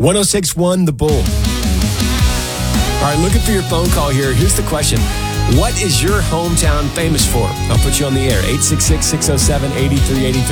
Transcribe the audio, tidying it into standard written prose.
1061 The Bull. All right, looking for your phone call here. Here's the question. What is your hometown famous for? I'll put you on the air. 866-607-8383.